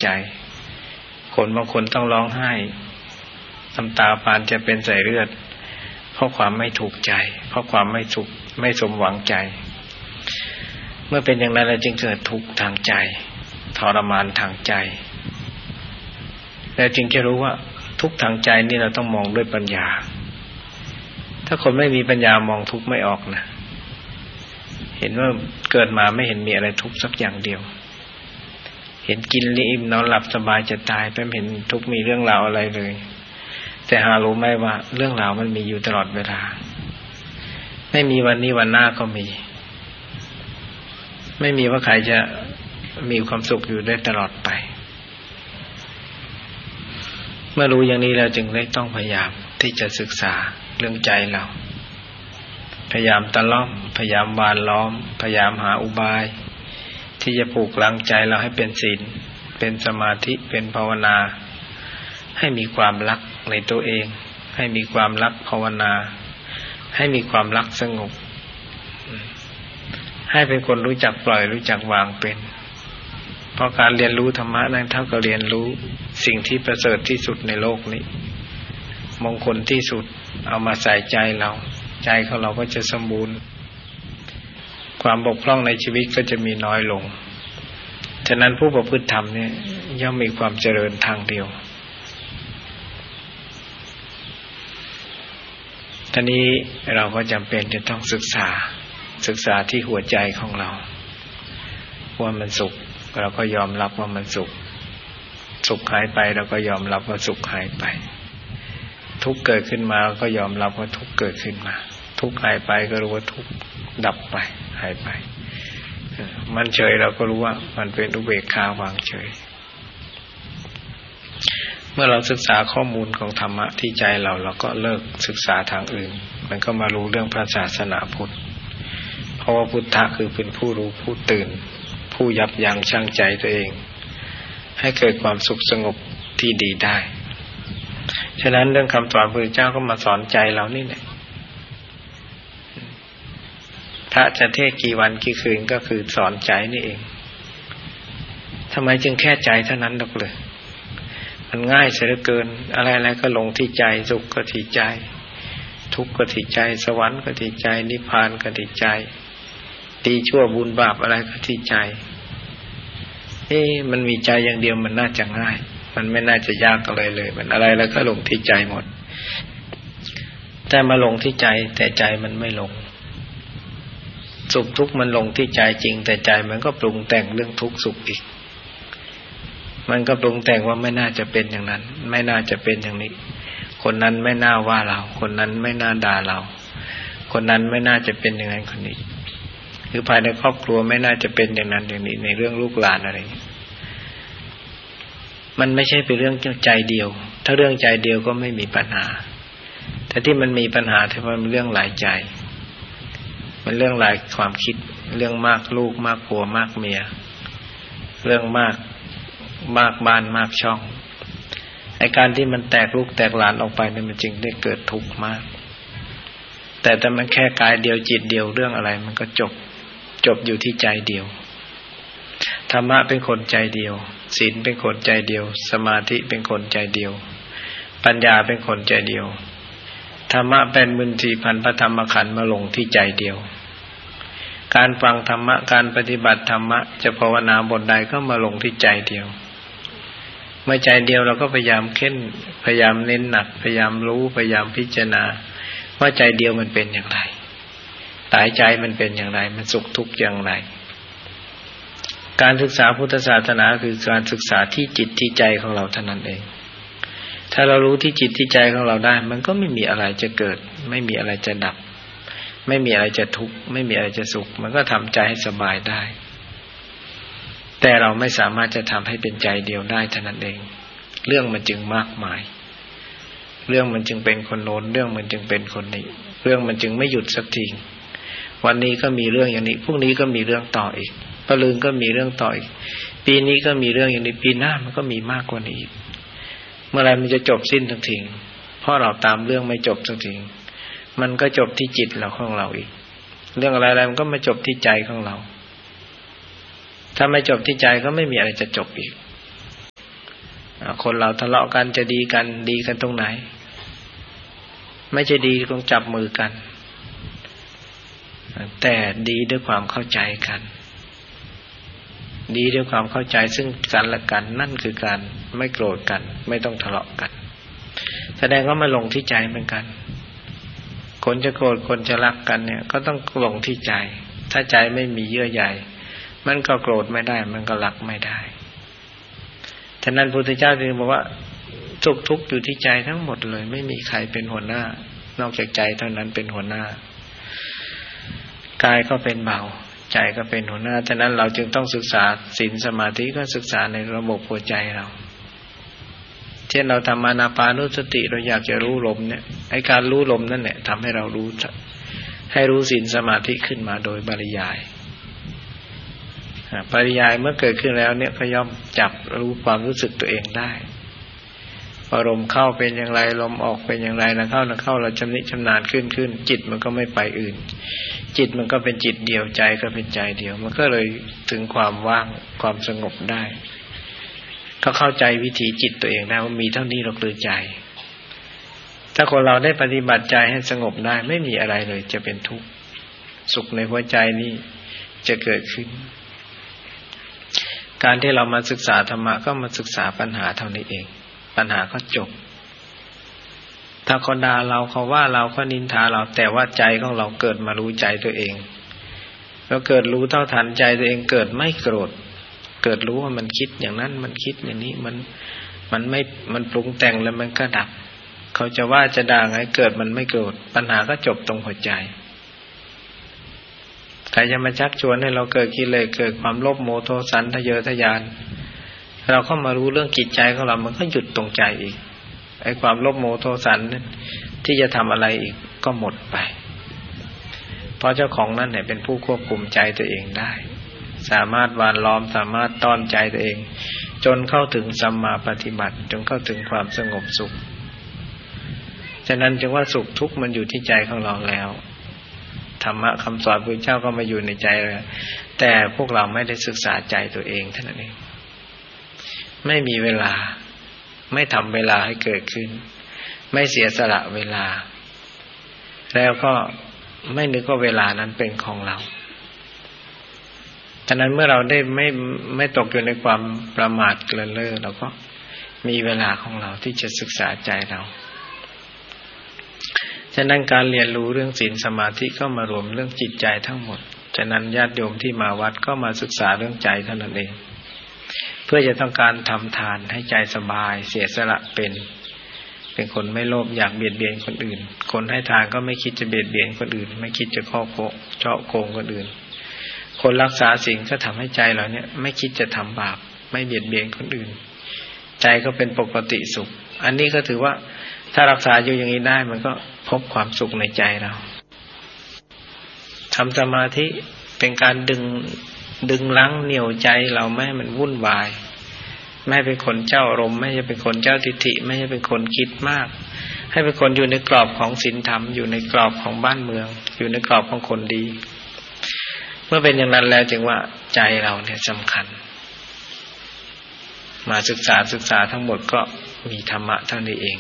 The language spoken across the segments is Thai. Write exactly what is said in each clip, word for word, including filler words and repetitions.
ใจคนบางคนต้องร้องไห้น้ำตาปานจะเป็นสายเลือดเพราะความไม่ถูกใจเพราะความไม่สุขไม่สมหวังใจเมื่อเป็นอย่างนั้นแล้วจึงเกิดทุกข์ทางใจทรมานทางใจแล้วจึงจะรู้ว่าทุกข์ทางใจนี่เราต้องมองด้วยปัญญาถ้าคนไม่มีปัญญามองทุกข์ไม่ออกนะเห็นว่าเกิดมาไม่เห็นมีอะไรทุกข์สักอย่างเดียวเห็นกินอิ่มนอนหลับสบายจะตายไม่เห็นทุกข์มีเรื่องราวอะไรเลยแต่หารู้ไหมว่าเรื่องราวมันมีอยู่ตลอดเวลาไม่มีวันนี้วันหน้าก็มีไม่มีว่าใครจะมีความสุขอยู่ได้ตลอดไปเมื่อรู้อย่างนี้เราจึงได้ต้องพยายามที่จะศึกษาเรื่องใจเราพยายามตะล่อมพยายามหว่านล้อมพยายามหาอุบายที่จะปลูกฝังใจเราให้เป็นศีลเป็นสมาธิเป็นภาวนาให้มีความรักในตัวเองให้มีความรักภาวนาให้มีความรักสงบให้เป็นคนรู้จักปล่อยรู้จักวางเป็นเพราะการเรียนรู้ธรรมะนั้นเท่ากับเรียนรู้สิ่งที่ประเสริฐที่สุดในโลกนี้มงคลที่สุดเอามาใส่ใจเราใจของเราก็จะสมบูรณ์ความบกพร่องในชีวิตก็จะมีน้อยลงฉะนั้นผู้ประพฤติธรรมเนี่ยย่อมมีความเจริญทางเดียวทีนี้เราก็จำเป็นจะต้องศึกษาศึกษาที่หัวใจของเราว่ามันสุขเราก็ยอมรับว่ามันสุขสุขหายไปเราก็ยอมรับว่าสุขหายไปทุกข์เกิดขึ้นมาก็ยอมรับว่าทุกข์เกิดขึ้นมาทุกข์หายไปก็รู้ว่าทุกข์ดับไปหายไปมันเฉยเราก็รู้ว่ามันเป็นอุเบกขาวางเฉยเมื่อเราศึกษาข้อมูลของธรรมะที่ใจเราเราก็เลิกศึกษาทางอื่นมันก็มารู้เรื่องพระศาสนาพุทธเพราะว่าพุทธะคือเป็นผู้รู้ผู้ตื่นผู้ยับยั้งชั่งใจตัวเองให้เกิดความสุขสงบที่ดีได้ฉะนั้นเรื่องคำสอนพระพุทธเจ้าก็มาสอนใจเรานี่แหละพระจะเทศกี่วันกี่คืนก็คือสอนใจนี่เองทำไมจึงแค่ใจเท่านั้นดอกเลยมันง่ายเสียเหลือเกินอะไรๆก็ลงที่ใจสุขก็ที่ใจทุกข์ก็ที่ใจสวรรค์ก็ที่ใจนิพพานก็ที่ใจดีชั่วบุญบาปอะไรก็ที่ใจเอ๊ะมันมีใจอย่างเดียวมันน่าจะง่ายมันไม่น่าจะยากอะไรเลยมันอะไรแล้วก็ลงที่ใจหมดแต่มาลงที่ใจแต่ใจมันไม่ลงสุขทุกข์มันลงที่ใจจริงแต่ใจมันก็ปรุงแต่งเรื่องทุกข์สุขอีกมันก็ปรุงแต่งว่าไม่น่าจะเป็นอย่างนั้นไม่น่าจะเป็นอย่างนี้คนนั้นไม่น่าว่าเราคนนั้นไม่น่าด่าเราคนนั้นไม่น่าจะเป็นอย่างนั้นคนนี้หรือภายในครอบครัวไม่น่าจะเป็นอย่างนั้นอย่างนี้ในเรื่องลูกหลานอะไรมันไม่ใช่เป็นเรื่องใจเดียวถ้าเรื่องใจเดียวก็ไม่มีปัญหาแต่ที่มันมีปัญหาเพราะมันเรื่องหลายใจมันเรื่องหลายความคิดเรื่องมากลูกมากผัวมากเมียเรื่องมากมากบ้านมากช่องไอ้การที่มันแตกลูกแตกหลานออกไปเนี่ยมันจึงได้เกิดทุกข์มากแต่แต่มันแค่กายเดียวจิตเดียวเรื่องอะไรมันก็จบจบอยู่ที่ใจเดียวธรรมะเป็นคนใจเดียวศีลเป็นคนใจเดียวสมาธิเป็นคนใจเดียวปัญญาเป็นคนใจเดียวธรรมะเป็นหมื่นสี่พันพระธรรมขันธ์มาลงที่ใจเดียวการฟังธรรมะการปฏิบัติธรรมะจะภาวนาบทใดก็มาลงที่ใจเดียวเมื่อใจเดียวเราก็พยายามเค้นพยายามเน้นหนักพยายามรู้พยายามพิจารณาว่าใจเดียวมันเป็นอย่างไรตายใจมันเป็นอย่างไรมันสุขทุกข์อย่างไรการศึกษาพุทธศาสนาคือการศึกษาที่จิตที่ใจของเราเท่านั้นเองถ้าเรารู้ที่จิตที่ใจของเราได้มันก็ไม่มีอะไรจะเกิดไม่มีอะไรจะดับไม่มีอะไรจะทุกข์ไม่มีอะไรจะสุขมันก็ทำใจให้สบายได้แต่เราไม่สามารถจะทำให้เป็นใจเดียวได้เท่านั้นเองเรื่องมันจึงมากมายเรื่องมันจึงเป็นคนโน้นเรื่องมันจึงเป็นคนนี้เรื่องมันจึงไม่หยุดสักทีวันนี้ก็มีเรื่องอย่างนี้พรุ่งนี้ก็มีเรื่องต่ออีกปะลืนก็มีเรื่องต่ออีกปีนี้ก็มีเรื่องอย่างนี้ปีหน้ามันก็มีมากกว่านี้อีกเมื่อไรมันจะจบสิ้นสักทีเพราะเราตามเรื่องไม่จบสักทีมันก็จบที่จิตเราของเราอีกเรื่องอะไรๆมันก็มาจบที่ใจของเราถ้าไม่จบที่ใจก็ไม่มีอะไรจะจบอีกคนเราทะเลาะกันจะดีกันดีกันตรงไหนไม่ใช่ดีตรงจับมือกันแต่ดีด้วยความเข้าใจกันดีด้วยความเข้าใจซึ่งกันและกันนั่นคือการไม่โกรธกันไม่ต้องทะเลาะกันแสดงว่ามาลงที่ใจเหมือนกันคนจะโกรธคนจะรักกันเนี่ยก็ต้องลงที่ใจถ้าใจไม่มีเยื่อใยมันก็โกรธไม่ได้มันก็รักไม่ได้ฉะนั้นพระพุทธเจ้าจึงบอกว่าสุขทุกข์อยู่ที่ใจทั้งหมดเลยไม่มีใครเป็นหัวหน้านอกจากใจเท่านั้นเป็นหัวหน้ากายก็เป็นเบาใจก็เป็นหัวหน้าฉะนั้นเราจึงต้องศึกษาศีลสมาธิก็ศึกษาในระบบหัวใจเราเช่นเราทำอานาปานุสติเราอยากจะรู้ลมเนี่ยไอ้การรู้ลมนั่นแหละทำให้เรารู้ให้รู้ศีลสมาธิขึ้นมาโดยปริยายปริยายเมื่อเกิดขึ้นแล้วเนี่ยก็ย่อมจับรู้ความรู้สึกตัวเองได้พอลมเข้าเป็นอย่างไรลมออกเป็นอย่างไรนะเข้านะเข้าเราชำนิชำนาญขึ้นขึ้นจิตมันก็ไม่ไปอื่นจิตมันก็เป็นจิตเดียวใจก็เป็นใจเดียวมันก็เลยถึงความว่างความสงบได้ก็เข้าใจวิถีจิตตัวเองได้ว่ามีเท่านี้เราคือใจถ้าคนเราได้ปฏิบัติใจให้สงบได้ไม่มีอะไรเลยจะเป็นทุกข์สุขในหัวใจนี้จะเกิดขึ้นการที่เรามาศึกษาธรรมะก็มาศึกษาปัญหาเท่านี้เองปัญหาก็จบถ้าคนด่าเราเขาว่าเราเขานินทาเราแต่ว่าใจของเราเกิดมารู้ใจตัวเองแล้วเกิดรู้เท่าทันใจตัวเองเกิดไม่โกรธเกิดรู้ว่ามันคิดอย่างนั้นมันคิดอย่างนี้มันมันไม่มันปรุงแต่งแล้วมันก็ดับเขาจะว่าจะด่าไงเกิดมันไม่โกรธปัญหาก็จบตรงหัวใจใครจะมาชักชวนให้เราเกิดกิเลสเกิดความโลภโมโทสันทะเยอทะยานเราเข้ามารู้เรื่องจิตใจของเรามันก็หยุดตรงใจอีกไอ้ความโลภโมโทสันที่จะทำอะไรอีกก็หมดไปเพราะเจ้าของนั่นเนี่ยเป็นผู้ควบคุมใจตัวเองได้สามารถหว่านล้อมสามารถต้อนใจตัวเองจนเข้าถึงสัมมาปฏิบัติจนเข้าถึงความสงบสุขฉะนั้นจึงว่าสุขทุกข์มันอยู่ที่ใจของเราแล้วธรรมะคำสอนพระเจ้าก็มาอยู่ในใจแล้วแต่พวกเราไม่ได้ศึกษาใจตัวเองเท่านั้นเองไม่มีเวลาไม่ทำเวลาให้เกิดขึ้นไม่เสียสละเวลาแล้วก็ไม่นึกว่าเวลานั้นเป็นของเราฉะนั้นเมื่อเราได้ไม่ไม่ตกอยู่ในความประมาทเกลินเล่อเราก็มีเวลาของเราที่จะศึกษาใจเราฉะนั้นการเรียนรู้เรื่องศีลสมาธิก็มารวมเรื่องจิตใจทั้งหมดฉะนั้นญาติโยมที่มาวัดก็มาศึกษาเรื่องใจเท่านั้นเองเพื่อจะต้องการทำทานให้ใจสบายเสียสละเป็นเป็นคนไม่โลภอยากเบียดเบียนคนอื่นคนให้ทานก็ไม่คิดจะเบียดเบียนคนอื่นไม่คิดจะข้อโกงเจาะโกงคนอื่นคนรักษาศีลก็ทำให้ใจเราเนี่ยไม่คิดจะทำบาปไม่เบียดเบียนคนอื่นใจก็เป็นปกติสุขอันนี้ก็ถือว่าถ้ารักษาอยู่อย่างนี้ได้มันก็พบความสุขในใจเราทำสมาธิเป็นการดึงดึงรั้งเหนี่ยวใจเราไม่ให้มันวุ่นวายไม่ให้เป็นคนเจ้าอารมณ์ไม่ให้เป็นคนเจ้าทิฏฐิไม่ให้เป็นคนคิดมากให้เป็นคนอยู่ในกรอบของศีลธรรมอยู่ในกรอบของบ้านเมืองอยู่ในกรอบของคนดีเมื่อเป็นอย่างนั้นแล้วจึงว่าใจเราเนี่ยสำคัญมาศึกษาศึกษาทั้งหมดก็มีธรรมะเท่านี้เอง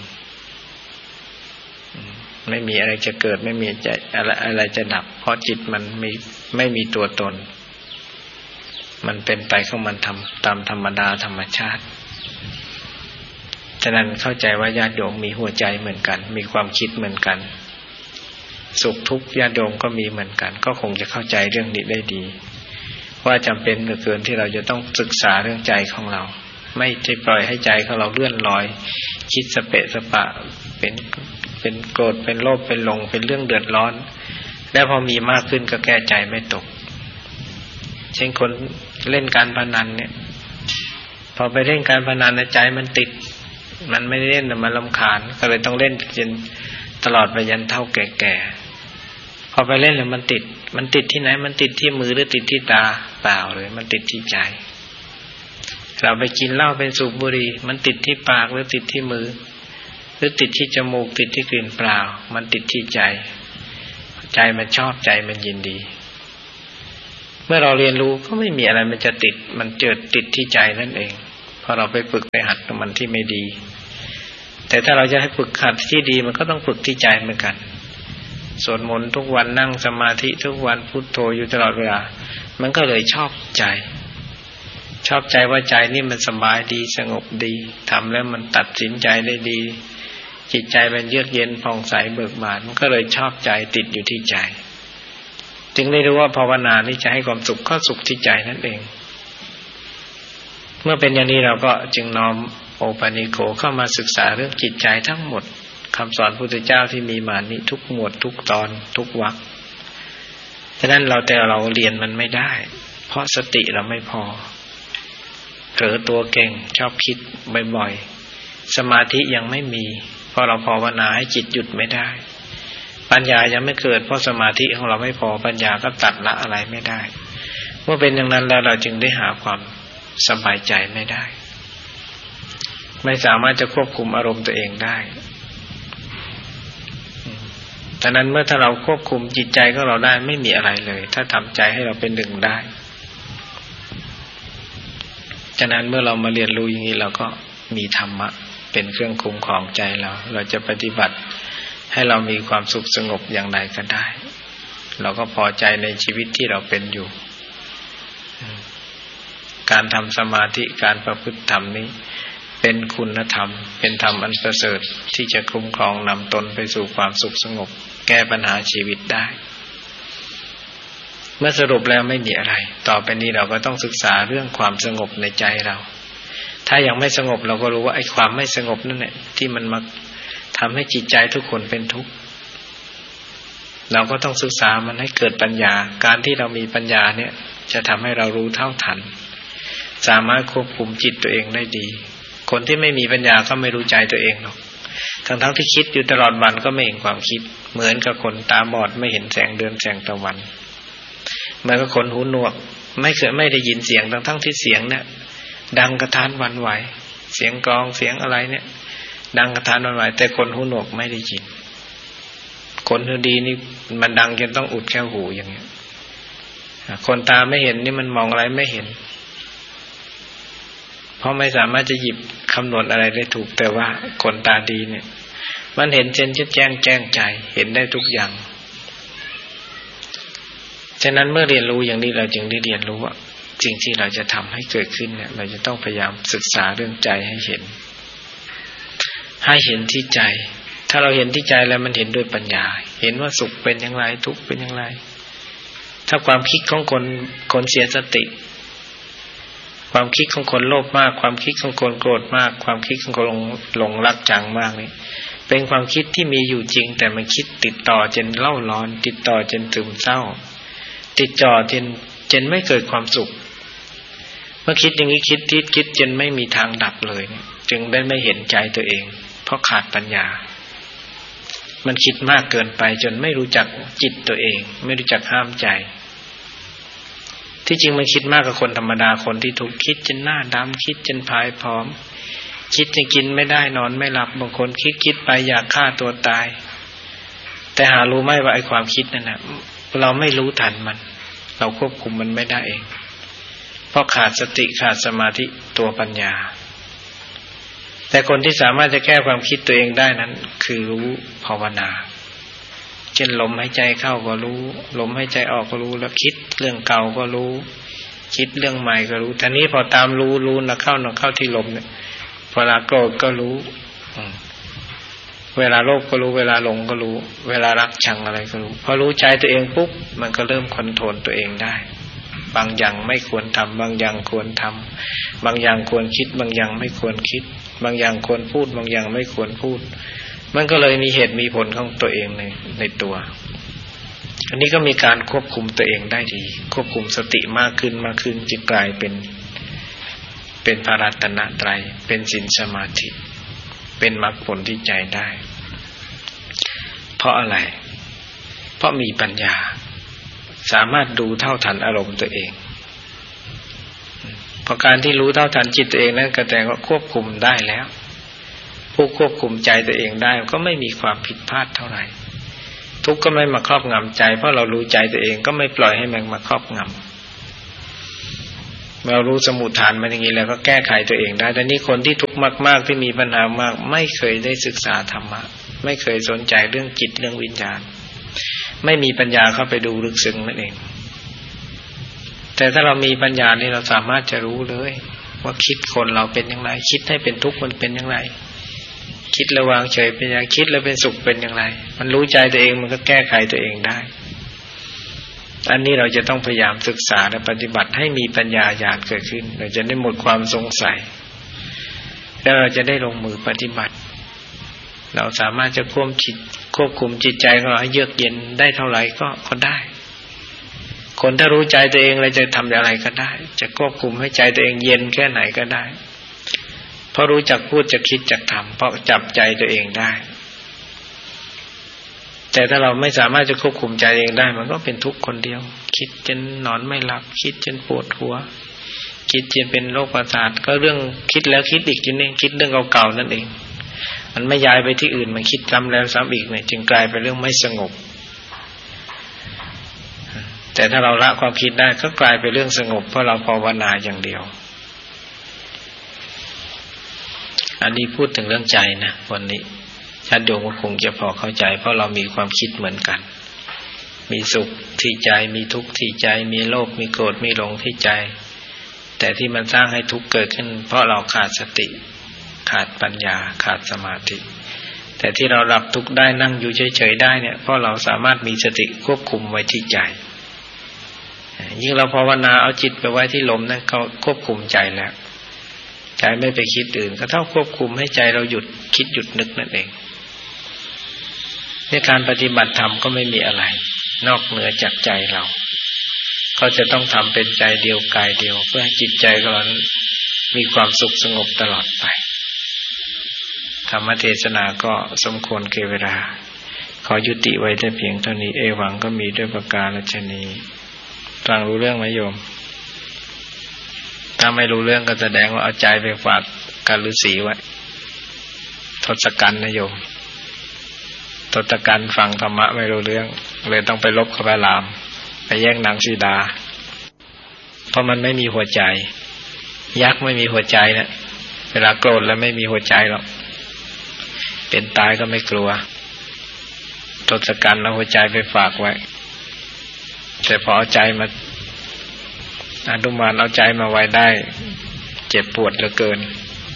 ไม่มีอะไรจะเกิดไม่มีจะอะไรอะไรจะดับเพราะจิตมันมีไม่มีตัวตนมันเป็นไปของมันทำตามธรรมดาธรรมชาติฉะนั้นเข้าใจว่าญาติโยมมีหัวใจเหมือนกันมีความคิดเหมือนกันสุขทุกข์ญาติโยมก็มีเหมือนกันก็คงจะเข้าใจเรื่องนี้ได้ดีว่าจำเป็นเหลือเกินที่เราจะต้องศึกษาเรื่องใจของเราไม่ใช่ปล่อยให้ใจของเราเลื่อนลอยคิดสเปะสปะเป็นเป็นโกรธเป็นโลภเป็นหลงเป็นเรื่องเดือดร้อนแล้วพอมีมากขึ้นก็แก้ใจไม่ตกเช่นคนเล่นการพนันเนี่ยพอไปเล่นการพนันใจมันติดมันไม่ได้เล่นแต่มันรำคาญก็เลยต้องเล่นจนตลอดไปยันเฒ่าแก่ๆพอไปเล่นแล้วมันติดมันติดที่ไหนมันติดที่มือหรือติดที่ตาเปล่าเลยมันติดที่ใจเราไปกินเหล้าไปสูบบุหรี่มันติดที่ปากหรือติดที่มือหรือติดที่จมูกติดที่กลิ่นเปล่ามันติดที่ใจใจมันชอบใจมันยินดีเมื่อเราเรียนรู้ก็ไม่มีอะไรมันจะติดมันเจิดติดที่ใจนั่นเองพอเราไปฝึกไปหัดมันที่ไม่ดีแต่ถ้าเราจะให้ฝึกหัดที่ดีมันก็ต้องฝึกที่ใจเหมือนกันสวดมนต์ทุกวันนั่งสมาธิทุกวันพุทโธอยู่ตลอดเวลามันก็เลยชอบใจชอบใจว่าใจนี่มันสบายดีสงบดีทำแล้วมันตัดสินใจได้ดีจิตใจมันเยือกเย็นผ่องใสเบิกบานมันก็เลยชอบใจติดอยู่ที่ใจจึงได้รู้ว่าภาวนานี่จะให้ความสุขก็สุขที่ใจนั่นเองเมื่อเป็นอย่างนี้เราก็จึงน้อมโอปานิโกเข้ามาศึกษาเรื่องจิตใจทั้งหมดคำสอนพุทธเจ้าที่มีมานี้ทุกหมวดทุกตอนทุกวรรคฉะนั้นเราแต่เราเรียนมันไม่ได้เพราะสติเราไม่พอเผลอตัวเก่งชอบคิดบ่อยๆสมาธิยังไม่มีเพราะเราภาวนาให้จิตหยุดไม่ได้ปัญญายังไม่เกิดเพราะสมาธิของเราไม่พอปัญญาก็ตัดละอะไรไม่ได้เมื่อเป็นอย่างนั้นแล้วเราจึงได้หาความสบายใจไม่ได้ไม่สามารถจะควบคุมอารมณ์ตัวเองได้ฉะนั้นเมื่อถ้าเราควบคุมจิตใจของเราได้ไม่มีอะไรเลยถ้าทำใจให้เราเป็นหนึ่งได้ฉะนั้นเมื่อเรามาเรียนรู้อย่างนี้เราก็มีธรรมะเป็นเครื่องคุ้มครองใจเราเราจะปฏิบัติให้เรามีความสุขสงบอย่างไรก็ได้เราก็พอใจในชีวิตที่เราเป็นอยู่การทำสมาธิการประพฤติธรรมนี้เป็นคุณธรรมเป็นธรรมอันประเสริฐที่จะคุ้มครองนำตนไปสู่ความสุขสงบแก้ปัญหาชีวิตได้เมื่อสรุปแล้วไม่มีอะไรต่อไปนี้เราก็ต้องศึกษาเรื่องความสงบในใจเราถ้ายังไม่สงบเราก็รู้ว่าไอ้ความไม่สงบนั่นแหละที่มันมาทำให้จิตใจทุกคนเป็นทุกข์เราก็ต้องศึกษามันให้เกิดปัญญาการที่เรามีปัญญาเนี่ยจะทำให้เรารู้เท่าทันสามารถควบคุมจิตตัวเองได้ดีคนที่ไม่มีปัญญาก็ไม่รู้ใจตัวเองหรอกทั้งทั้งที่คิดอยู่ตลอดวันก็ไม่เห็นความคิดเหมือนกับคนตาบอดไม่เห็นแสงเดือนแสงตะวันเหมือนกับคนหูหนวกไม่เคยไม่ได้ยินเสียงทั้งทั้งที่เสียงเนี่ยดังกระทานหวั่นไหวเสียงกลองเสียงอะไรเนี่ยดังกระทานหวั่นไหวแต่คนหูหนวกไม่ได้ยินคนหูดีนี่มันดังจนต้องอุดแค่หูอย่างเงี้ยคนตาไม่เห็นนี่มันมองอะไรไม่เห็นเพราะไม่สามารถจะหยิบคำนวณอะไรได้ถูกแต่ว่าคนตาดีเนี่ยมันเห็นเจนชัดแจ้งแจ้งใจเห็นได้ทุกอย่างฉะนั้นเมื่อเรียนรู้อย่างนี้เราจึงได้เรียนรู้ว่าสิ่งที่เราจะทำให้เกิดขึ้นเนี่ยเราจะต้องพยายามศึกษาเรื่องใจให้เห็นให้เห็นที่ใจถ้าเราเห็นที่ใจแล้วมันเห็นด้วยปัญญาเห็นว่าสุขเป็นอย่างไรทุกข์เป็นอย่างไรถ้าความคิดของคนคนเสียสติความคิดของคนโลภมากความคิดของคนโกรธมากความคิดของคนหลงรักจังมากนี่เป็นความคิดที่มีอยู่จริงแต่มันคิดติดต่อจนเล่าร้อนติดต่อจนซึมเศร้าติดจ่อจนจนไม่เกิดความสุขเมื่อคิดอย่างนี้คิดคิดคิดจนไม่มีทางดับเลยจึงได้ไม่เห็นใจตัวเองเพราะขาดปัญญามันคิดมากเกินไปจนไม่รู้จักจิตตัวเองไม่รู้จักห้ามใจที่จริงมันคิดมากกับคนธรรมดาคนที่ถูกคิดจนหน้าดำคิดจนพายผอมคิดจนกินไม่ได้นอนไม่หลับบางคนคิดคิดไปอยากฆ่าตัวตายแต่หารู้ไหมว่าไอ้ความคิดนั่นน่ะเราไม่รู้ทันมันเราควบคุมมันไม่ได้เองเพราะขาดสติขาดสมาธิตัวปัญญาแต่คนที่สามารถจะแก้ความคิดตัวเองได้นั้นคือรู้ภาวนาเช่นลมหายใจเข้าก็รู้ลมหายใจออกก็รู้แล้วคิดเรื่องเก่าก็รู้คิดเรื่องใหม่ก็รู้ทีนี้พอตามรู้รู้นะเข้านะเข้าที่ลมเนี่ยเวลาโกรธก็รู้เวลาโลภก็รู้เวลาหลงก็รู้เวลารักชังอะไรก็รู้พอรู้ใจตัวเองปุ๊บมันก็เริ่มคอนโทรลตัวเองได้บางอย่างไม่ควรทำบางอย่างควรทำบางอย่างควรคิดบางอย่างไม่ควรคิดบางอย่างควรพูดบางอย่างไม่ควรพูดมันก็เลยมีเหตุมีผลของตัวเองในในตัวอันนี้ก็มีการควบคุมตัวเองได้ดีควบคุมสติมากขึ้นมากขึ้นจึงกลายเป็นเป็นพระรัตนตรัยเป็นศีลสมาธิเป็นมรรคผลที่ใจได้เพราะอะไรเพราะมีปัญญาสามารถดูเท่าทันอารมณ์ตัวเองเพราะการที่รู้เท่าทันจิตตัวเองนั้นก็แสดงว่าควบคุมได้แล้วผู้ควบคุมใจตัวเองได้ก็ไม่มีความผิดพลาดเท่าไหร่ทุกข์ก็ไม่มาครอบงำใจเพราะเรารู้ใจตัวเองก็ไม่ปล่อยให้มันมาครอบงเรารู้สมุฏฐานมันอย่างนี้แล้วก็แก้ไขตัวเองได้แต่นี่คนที่ทุกข์มากๆที่มีปัญหามากไม่เคยได้ศึกษาธรรมะไม่เคยสนใจเรื่องจิตเรื่องวิญญาณไม่มีปัญญาเข้าไปดูลึกซึ้งนั่นเองแต่ถ้าเรามีปัญญานี่เราสามารถจะรู้เลยว่าคิดคนเราเป็นอย่างไรคิดให้เป็นทุกข์มันเป็นอย่างไรคิดระวางเฉยเป็นอย่างคิดแล้วเป็นสุขเป็นอย่างไรมันรู้ใจตัวเองมันก็แก้ไขตัวเองได้อันนี้เราจะต้องพยายามศึกษาและปฏิบัติให้มีปัญญาญาณเกิดขึ้นเราจะได้หมดความสงสัยแล้วเราจะได้ลงมือปฏิบัติเราสามารถจะควบจิตควบคุมจิตใจของเราให้เยือกเย็นได้เท่าไหร่ก็ก็ได้คนถ้ารู้ใจตัวเองเราจะทำอะไรก็ได้จะควบคุมให้ใจตัวเองเย็นแค่ไหนก็ได้เพราะรู้จักพูดจะคิดจักทำเพราะจับใจตัวเองได้แต่ถ้าเราไม่สามารถจะควบคุมใจเองได้มันก็เป็นทุกข์คนเดียวคิดจนนอนไม่หลับคิดจนปวดหัวคิดจนเป็นโรคประสาทก็เรื่องคิดแล้วคิดอีกจริงๆคิดเรื่องเก่าๆนั่นเองมันไม่ย้ายไปที่อื่นมันคิดซ้ำแล้วซ้ำอีกเนี่ยจึงกลายเป็นเรื่องไม่สงบแต่ถ้าเราละความคิดได้ก็กลายเป็นเรื่องสงบเพราะเราภาวนาอย่างเดียวอันนี้พูดถึงเรื่องใจนะวันนี้ญาติโยมก็คงจะพอเข้าใจเพราะเรามีความคิดเหมือนกันมีสุขที่ใจมีทุกข์ที่ใจมีโลภมีโกรธมีหลงที่ใจแต่ที่มันสร้างให้ทุกข์เกิดขึ้นเพราะเราขาดสติขาดปัญญาขาดสมาธิแต่ที่เรารับทุกข์ได้นั่งอยู่เฉยๆได้เนี่ยเพราะเราสามารถมีสติควบคุมไว้ที่ใจยิ่งเราภาวนาเอาจิตไปไว้ที่ลมนั้นเขาควบคุมใจแล้วใจไม่ไปคิดอื่นก็เท่าควบคุมให้ใจเราหยุดคิดหยุดนึกนั่นเองในการปฏิบัติธรรมก็ไม่มีอะไรนอกเหนือจากใจเราก็จะต้องทำเป็นใจเดียวกายเดียวเพื่อให้จิตใจของเรามีความสุขสงบตลอดไปธรรมเทศนาก็สมควรแก่เวลาขอยุติไว้แต่เพียงเท่านี้เอวังก็มีด้วยประการฉะนี้ฟังรู้เรื่องไหมโยมถ้าไม่รู้เรื่องก็แสดงว่าเอาใจไปฝากกับฤาษีไว้ทศกัณฐ์นะโยมทศกัณฐ์ฟังธรรมะไม่รู้เรื่องเลยต้องไปลบกับพระรามไปแย่งนางสีดาเพราะมันไม่มีหัวใจยักษ์ไม่มีหัวใจนะเวลาโกรธแล้วไม่มีหัวใจหรอกเป็นตายก็ไม่กลัวทศกัณฐ์เอาหัวใจไปฝากไว้แต่พอเอาใจมาอนุมานเอาใจมาไว้ได้เจ็บปวดเหลือเกิน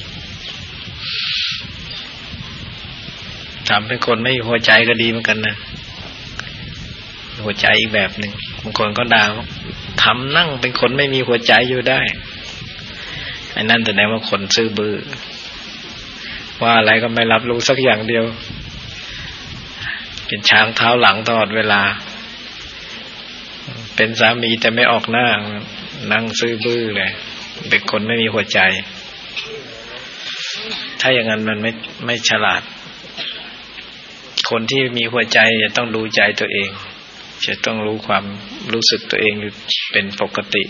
ทำเป็นคนไม่มีหัวใจก็ดีเหมือนกันนะหัวใจอีกแบบหนึ่งบางคนก็ด่าทำนั่งเป็นคนไม่มีหัวใจอยู่ได้ไอ้นั่นแสดงว่าคนซื่อบื้อว่าอะไรก็ไม่รับรู้สักอย่างเดียวเป็นช้างเท้าหลังตลอดเวลาเป็นสามีแต่ไม่ออกหน้านั่งซื่อบื้อเลยเป็นคนไม่มีหัวใจถ้าอย่างนั้นมันไม่ไม่ฉลาดคนที่มีหัวใจจะต้องรู้ใจตัวเองจะต้องรู้ความรู้สึกตัวเองเป็นปกติ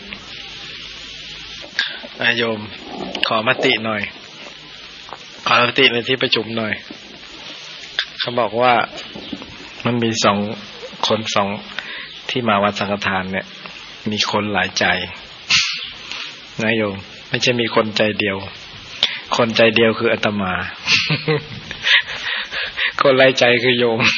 อาโยมขอมติหน่อยขอมติในที่ประชุมหน่อยเขาบอกว่ามันมีสองคนสองที่มาวัดสังฆทานเนี่ยมีคนหลายใจนะโยมไม่ใช่มีคนใจเดียวคนใจเดียวคืออาตมา คนหลายใจคือโยม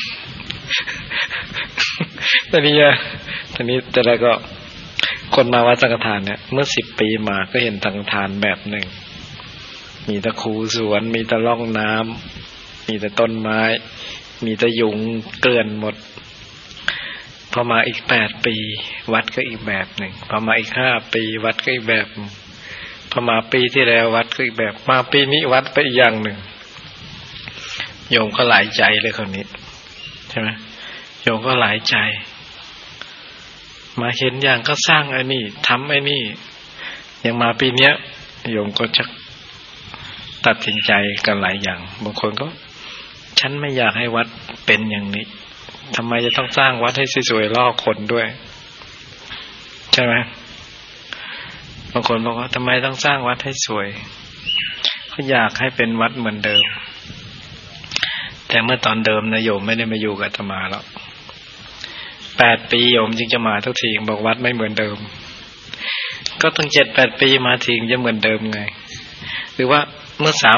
ตอนนี้ตอนนี้แต่ละก็คนมาวัดสังฆทานเนี่ยเมื่อสิบปีมาก็เห็นสังฆทานแบบหนึ่งมีแต่คูสวนมีแต่ร่องน้ำมีแต่ต้นไม้มีแต่ยุงเกลื่อนหมดพอมาอีกแปดปีวัดก็อีกแบบหนึ่งพอมาอีกห้าปีวัดก็อีกแบบพอมาปีที่แล้ววัดก็อีกแบบมาปีนี้วัดไปอีกอย่างหนึ่งโยมก็หลายใจเลยคนนี้ใช่ไหมโยมก็หลายใจมาเห็นอย่างก็สร้างไอ้นี่ทำไอ้นี่อย่างมาปีเนี้ยโยมก็จะตัดสินใจกันหลายอย่างบางคนก็ฉันไม่อยากให้วัดเป็นอย่างนี้ทำไมจะต้องสร้างวัดให้สวยๆล่อคนด้วยใช่ไหมบางคนบอกว่าทำไมต้องสร้างวัดให้สวยเขาอยากให้เป็นวัดเหมือนเดิมแต่เมื่อตอนเดิมนะโยมไม่ได้มาอยู่กับอาตมาแล้วแปดปีโยมจึงจะมาทุกทีบอกวัดไม่เหมือนเดิมก็ต้องเจ็ดแปดปีมาถึงจะเหมือนเดิมไงหรือว่าเมื่อสาม